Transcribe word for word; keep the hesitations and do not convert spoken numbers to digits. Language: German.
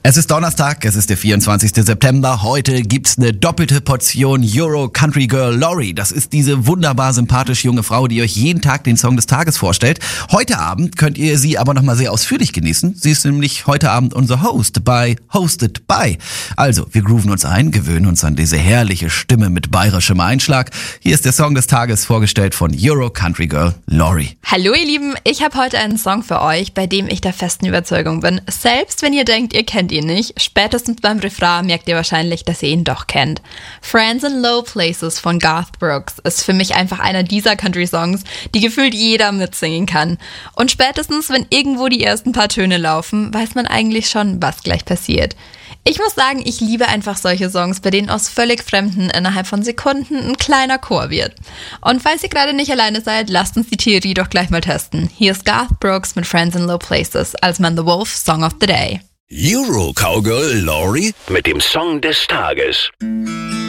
Es ist Donnerstag, es ist der vierundzwanzigster September. Heute gibt's eine doppelte Portion Euro Country Girl Lori. Das ist diese wunderbar sympathische junge Frau, die euch jeden Tag den Song des Tages vorstellt. Heute Abend könnt ihr sie aber nochmal sehr ausführlich genießen. Sie ist nämlich heute Abend unser Host bei Hosted by. Also, wir grooven uns ein, gewöhnen uns an diese herrliche Stimme mit bayerischem Einschlag. Hier ist der Song des Tages, vorgestellt von Euro Country Girl Lori. Hallo ihr Lieben, ich habe heute einen Song für euch, bei dem ich der festen Überzeugung bin, selbst wenn ihr denkt, ihr kennt ihn nicht, spätestens beim Refrain merkt ihr wahrscheinlich, dass ihr ihn doch kennt. Friends in Low Places von Garth Brooks ist für mich einfach einer dieser Country-Songs, die gefühlt jeder mitsingen kann. Und spätestens, wenn irgendwo die ersten paar Töne laufen, weiß man eigentlich schon, was gleich passiert. Ich muss sagen, ich liebe einfach solche Songs, bei denen aus völlig Fremden innerhalb von Sekunden ein kleiner Chor wird. Und falls ihr gerade nicht alleine seid, lasst uns die Theorie doch gleich mal testen. Hier ist Garth Brooks mit Friends in Low Places als Man the Wolf Song of the Day. Euro Cowgirl Lori mit dem Song des Tages.